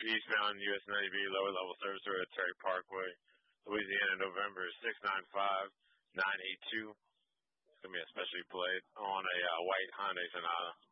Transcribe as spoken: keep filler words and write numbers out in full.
Eastbound U S ninety B lower level service road at Terry Parkway, Louisiana, November six nine five nine eight two. It's going to be a specialty plate on a uh, white Hyundai Sonata.